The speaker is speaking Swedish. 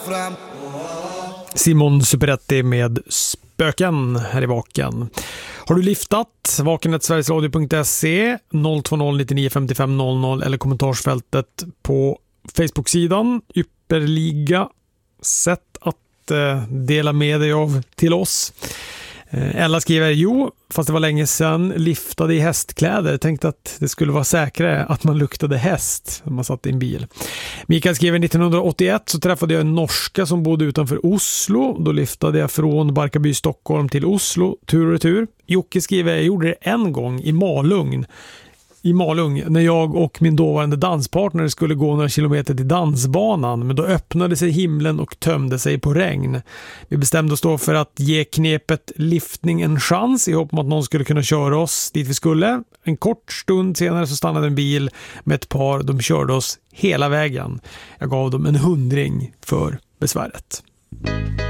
Simon Superetti med Spöken här i Vaken. Har du liftat? vaken@sverigesradio.se 020 99 55 00 eller kommentarsfältet på Facebook-sidan. Ypperliga sätt att dela med dig av till oss. Ella skriver, fast det var länge sedan liftade i hästkläder. Tänkte att det skulle vara säkrare att man luktade häst när man satt i en bil. Mikael skriver, 1981 så träffade jag en norska som bodde utanför Oslo. Då liftade jag från Barkarby, Stockholm till Oslo, tur och retur. Jocke skriver, jag gjorde det en gång i Malung när jag och min dåvarande danspartner skulle gå några kilometer till dansbanan, men då öppnade sig himlen och tömde sig på regn. Vi bestämde oss då för att ge knepet liftning en chans i hopp om att någon skulle kunna köra oss dit vi skulle. En kort stund senare så stannade en bil med ett par, de körde oss hela vägen. Jag gav dem en 100 för besväret.